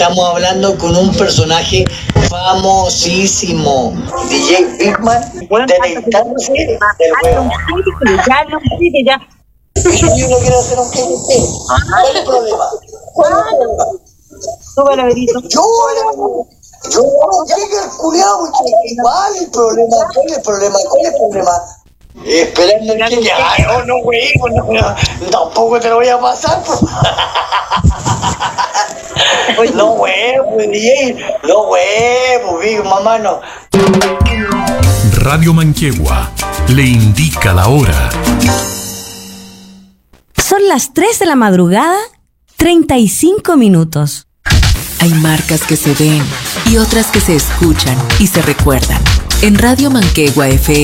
estamos hablando con un personaje famosísimo, DJ Bigman, deleitándose del huevo. Yo no quiero hacer un cliente. ¿Cuál es el problema? ¿Cuál es el problema? Súbelo, Benito. Yo, ya que el culiao, ¿cuál es el problema? ¿Cuál es el problema? ¿Cuál es el problema? Esperando el que ay, no, güey, no, tampoco te lo voy a pasar, pues. No, güey, pues, DJ, no, güey, pues, mamá, no. Radio Manquehue le indica la hora. Son las 3 de la madrugada, 35 minutos. Hay marcas que se ven y otras que se escuchan y se recuerdan. En Radio Manquehue FM